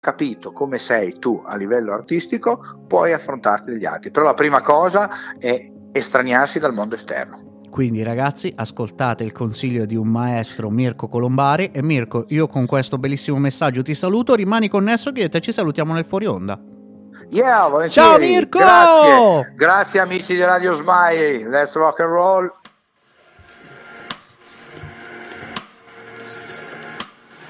capito come sei tu a livello artistico, puoi affrontarti degli altri. Però la prima cosa è estraniarsi dal mondo esterno. Quindi ragazzi, ascoltate il consiglio di un maestro, Mirko Colombari. E Mirko, io con questo bellissimo messaggio ti saluto, rimani connesso che ci salutiamo nel fuori onda. Yeah, volentieri. Ciao Mirko! Grazie amici di Radio Smile, let's rock and roll.